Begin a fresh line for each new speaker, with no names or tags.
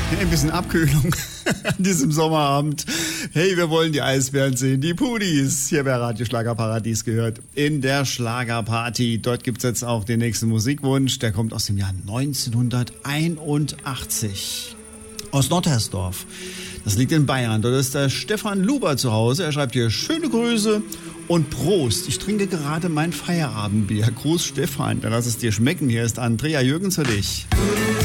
Ein bisschen Abkühlung an diesem Sommerabend. Hey, wir wollen die Eisbären sehen, die Pudis. Hier bei Radio Schlagerparadies gehört. In der Schlagerparty. Dort gibt's jetzt auch den nächsten Musikwunsch. Der kommt aus dem Jahr 1981. Aus Nottersdorf. Das liegt in Bayern. Dort ist der Stefan Luber zu Hause. Er schreibt hier: schöne Grüße und Prost. Ich trinke gerade mein Feierabendbier. Gruß Stefan. Dann lass es dir schmecken. Hier ist Andrea Jürgens für dich.